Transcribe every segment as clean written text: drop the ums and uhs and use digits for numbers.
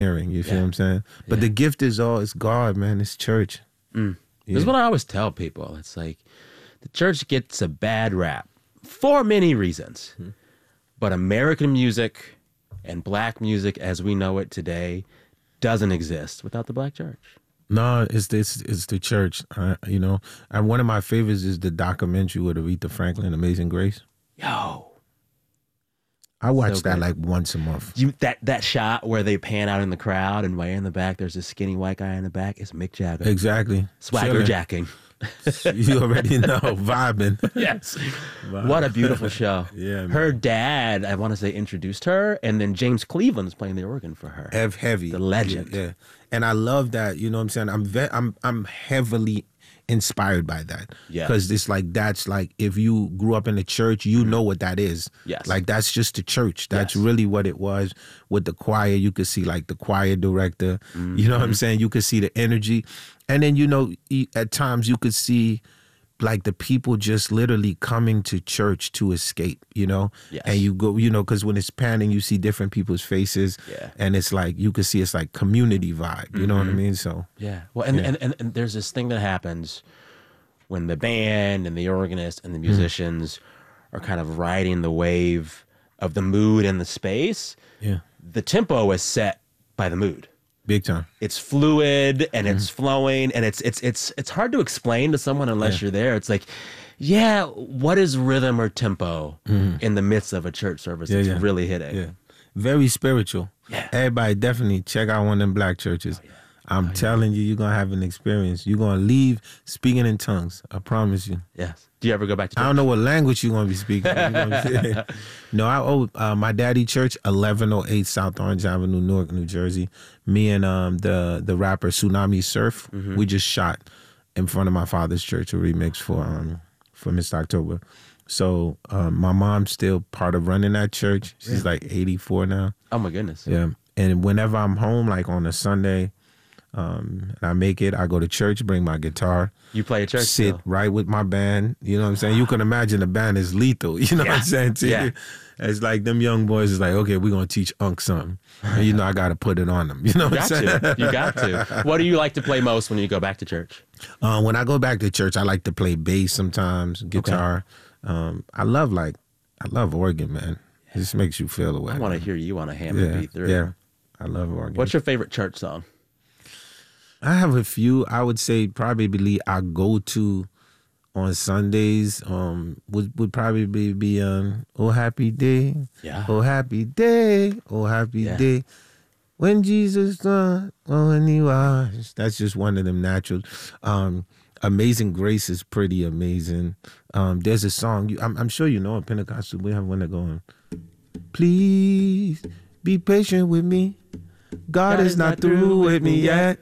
hearing. You feel Yeah. what I'm saying? But the gift is all, it's God, man. It's church. This is what I always tell people. It's like the church gets a bad rap for many reasons. But American music and black music as we know it today doesn't exist without the black church. No, it's the church. You know, and one of my favorites is the documentary with Aretha Franklin, Amazing Grace. Yo. I watch So that good. like once a month. That shot where they pan out in the crowd and way in the back, there's this skinny white guy in the back. It's Mick Jagger. Exactly. Swagger Chilling. jacking. You already know, vibing. Yes. What a beautiful show. Yeah, man. Her dad, I want to say, introduced her, and then James Cleveland's playing the organ for her. Heavy. The legend. Yeah. And I love that, you know what I'm saying? I'm heavily inspired by that. Yeah. Because it's like, that's like, if you grew up in the church, you know what that is. Yes. Like, that's just the church. That's Yes. really what it was. With the choir, you could see like the choir director. You know what I'm saying? You could see the energy. And then, you know, at times you could see like the people just literally coming to church to escape, you know? Yes. And you go, you know, because when it's panning, you see different people's faces. Yeah. And it's like, you could see it's like community vibe, you know what I mean? So, Yeah. Well, and there's this thing that happens when the band and the organist and the musicians are kind of riding the wave of the mood and the space. yeah, The tempo is set by the mood. big time. It's fluid and it's flowing, and it's hard to explain to someone unless you're there. It's like, yeah, what is rhythm or tempo in the midst of a church service? It's yeah. really hitting. Yeah. Very spiritual. Yeah. Everybody definitely check out one of them black churches. I'm telling you, you're going to have an experience. You're going to leave speaking in tongues. I promise you. Yes. Do you ever go back to church? I don't know what language you're going to be speaking. No, I owe my daddy church, 1108 South Orange Avenue, Newark, New Jersey. Me and the rapper Tsunami Surf, we just shot in front of my father's church a remix for Mr. October. So my mom's still part of running that church. She's like 84 now. Oh, my goodness. Yeah. And whenever I'm home, like on a Sunday, and I make it, I go to church, bring my guitar, You play at church sit still? right with my band. You know what I'm saying? You can imagine the band is lethal. You know what I'm saying? To Yeah. you? It's like them young boys is like, okay, we're going to teach Unc something. And you know, I got to put it on them. You know what I'm saying? You got to. What do you like to play most when you go back to church? When I go back to church, I like to play bass sometimes, guitar. I love organ, man. It just makes you feel the way. I want to hear you on a hammer yeah, beat through. yeah. I love organ. What's your favorite church song? I have a few. I would say probably I go to on Sundays. Would probably be "Oh Happy Day." Yeah. Oh happy day. Oh happy day. When Jesus done, when he was. That's just one of them naturals. Amazing Grace is pretty amazing. There's a song I'm sure you know in Pentecostal. We have one that going. Please be patient with me. God is not through with me yet.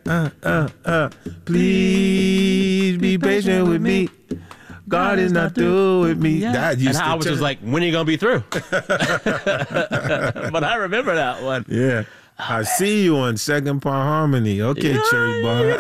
Please be patient with me. God is not through with me. That And used I was to just like, when are you going to be through? But I remember that one. yeah. I see you on Second Part Harmony. Okay, Cherry Bar.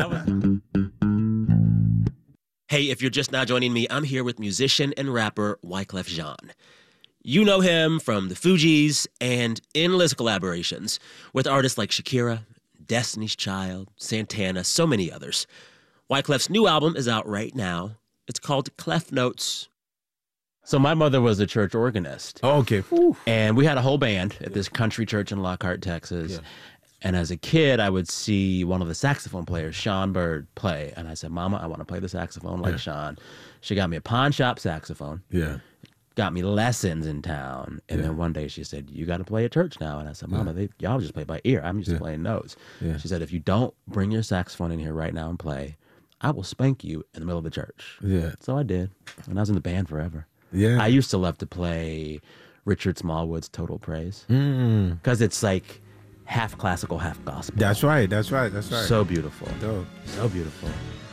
Hey, if you're just now joining me, I'm here with musician and rapper Wyclef Jean. You know him from the Fugees and endless collaborations with artists like Shakira, Destiny's Child, Santana, so many others. Wyclef's new album is out right now. It's called Clef Notes. So my mother was a church organist. Okay. And we had a whole band at this country church in Lockhart, Texas. Yeah. And as a kid, I would see one of the saxophone players, Sean Bird, play. And I said, Mama, I want to play the saxophone like Sean. She got me a pawn shop saxophone. Yeah. Got me lessons in town. And then one day she said, you got to play at church now. And I said, Mama, y'all just play by ear. I'm just playing notes. Yeah. She said, if you don't bring your saxophone in here right now and play, I will spank you in the middle of the church. Yeah. So I did. And I was in the band forever. Yeah. I used to love to play Richard Smallwood's Total Praise. Because it's like half classical, half gospel. That's right. That's right. That's right. So beautiful. Dope. So beautiful.